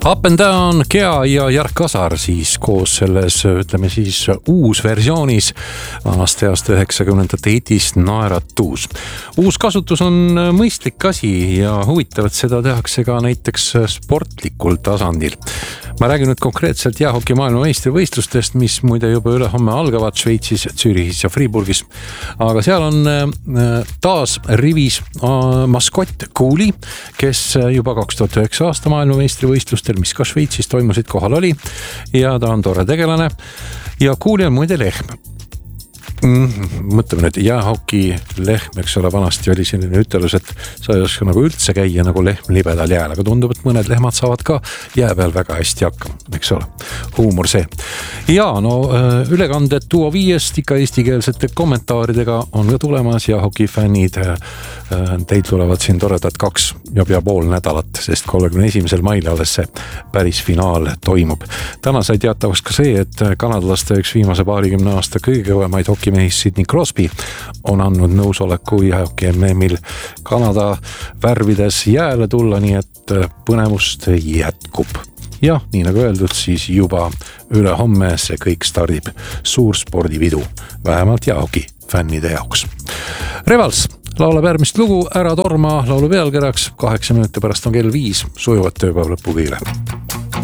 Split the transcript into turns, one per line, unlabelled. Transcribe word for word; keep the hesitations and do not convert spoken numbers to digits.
Up and Down, Kea ja Jark Kasar siis koos selles, ütleme siis uus versioonis vanast heast üheksakümnendate hitist Naeratus. Uus kasutus on mõistlik asi ja huvitav, et seda tehakse ka näiteks sportlikul tasandil. Ma räägin nüüd konkreetselt jäähoki maailma meistrivõistlustest, mis muide juba üle homme algavad Šveitsis, Zürichis ja Friburgis. Aga seal on taas rivis maskott Kuuli, kes juba kaks tuhat üheksa aasta maailma meistrivõistlustel, mis ka Šveitsis toimusid, kohal oli ja ta on tore tegelane ja Kuuli on muide lehm. Mm, mõtleme nüüd, jäähoki lehm, eks ole, vanasti oli selline ütelus, et sa ei oska nagu üldse käia nagu lehm libedal jääl, aga tundub, et mõned lehmad saavad ka jää peal väga hästi hakkama, eks ole, huumor see. Ja no ülekanded Duo viiest ikka eestikeelsete kommentaaridega on ka tulemas ja hokifännid, teil tulevad siin toredad kaks ja pea pool nädalat, sest kolmekümne esimesel mail alles see päris finaal toimub. Täna sai teatavaks ka see, et kanadalaste üks viimase paarikümne aasta kõige kõvemaid hoki mehis Sidney Crosby on andnud nõusoleku jäähoki M M-il Kanada värvides jääle tulla, nii et põnevust jätkub. Ja nii nagu öeldud, siis juba üle homme see kõik stardib suur spordividu, vähemalt jäähoki fännide jaoks. Revals laulab järgmist lugu Ära torma laulu pealkirjaks, kaheksa minuti pärast on kell viis, sujuvat tööpäev lõpu kõigile.